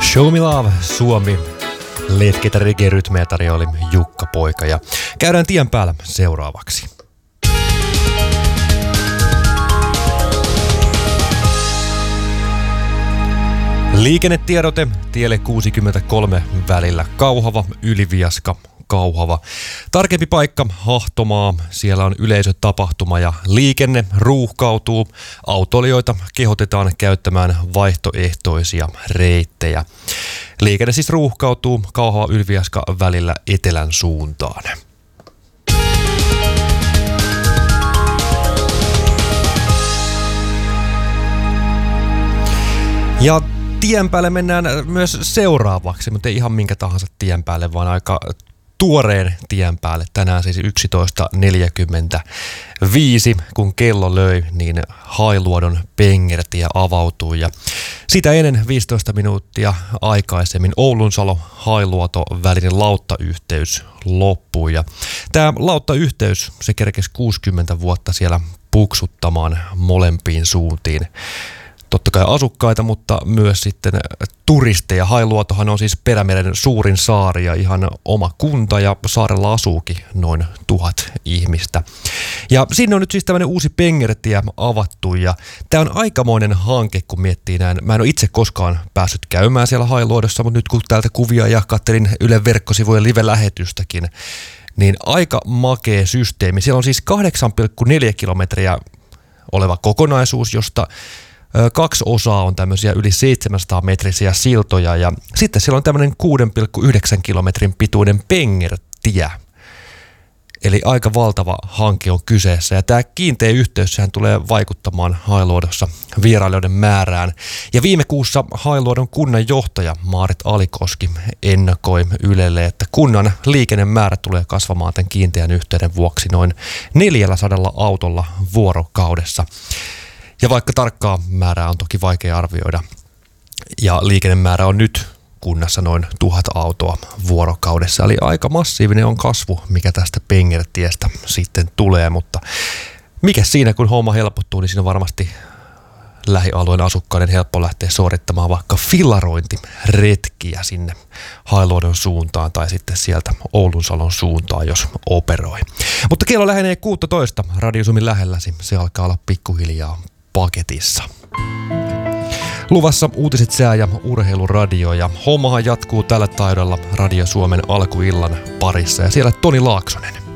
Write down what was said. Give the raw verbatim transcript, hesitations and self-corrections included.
Show Me Love, Suomi. Letkeitä reggae-rytmejä tarjoili Jukka Poika ja käydään tien päällä seuraavaksi. Liikennetiedote tielle kuusikymmentäkolme välillä Kauhava, Yliviaska, Kauhava. Tarkempi paikka Hahtomaa, siellä on yleisötapahtuma ja liikenne ruuhkautuu. Autoilijoita kehotetaan käyttämään vaihtoehtoisia reittejä. Liikenne siis ruuhkautuu Kauhava, Yliviaska välillä etelän suuntaan. Ja tien päälle mennään myös seuraavaksi, mutta ei ihan minkä tahansa tien päälle, vaan aika tuoreen tien päälle. Tänään siis yksitoista neljäkymmentäviisi, kun kello löi, niin Hailuodon Pengertie avautui. Ja sitä ennen viisitoista minuuttia aikaisemmin Oulunsalo-Hailuoto välinen lauttayhteys loppui. Ja tämä lauttayhteys, se kerkesi kuusikymmentä vuotta siellä puksuttamaan molempiin suuntiin. Totta kai asukkaita, mutta myös sitten turisteja. Hailuotohan on siis Perämeren suurin saari ja ihan oma kunta, ja saarella asuukin noin tuhat ihmistä. Ja sinne on nyt siis tämmöinen uusi Pengertie avattu, ja tämä on aikamoinen hanke, kun miettii näin. Mä en ole itse koskaan päässyt käymään siellä Hailuodossa, mutta nyt kun täältä kuvia ja kattelin Ylen verkkosivujen live-lähetystäkin, niin aika makea systeemi. Siellä on siis kahdeksan pilkku neljä kilometriä oleva kokonaisuus, josta kaksi osaa on tämmöisiä yli seitsemänsataa metrisiä siltoja, ja sitten siellä on tämmöinen kuusi pilkku yhdeksän kilometrin pituinen Pengertie. Eli aika valtava hanke on kyseessä, ja tämä kiinteä yhteys sehän tulee vaikuttamaan Hailuodossa vierailijoiden määrään. Ja viime kuussa Hailuodon kunnan johtaja Maarit Alikoski ennakoi Ylelle, että kunnan liikennemäärä tulee kasvamaan tämän kiinteän yhteyden vuoksi noin neljäsataa autolla vuorokaudessa. Ja vaikka tarkkaa määrää on toki vaikea arvioida, ja liikennemäärä on nyt kunnassa noin tuhat autoa vuorokaudessa, eli aika massiivinen on kasvu, mikä tästä Pengertiestä sitten tulee, mutta mikä siinä, kun homma helpottuu, niin siinä on varmasti lähialueen asukkaiden helppo lähteä suorittamaan vaikka fillarointiretkiä sinne Hailuodon suuntaan tai sitten sieltä Oulunsalon suuntaan, jos operoi. Mutta kello lähenee kuusitoista Radio Suomen lähelläsi, se alkaa olla pikkuhiljaa paketissa. Luvassa uutiset, sää ja urheiluradio, ja hommahan jatkuu tällä taidolla Radio Suomen alkuillan parissa, ja siellä Toni Laaksonen.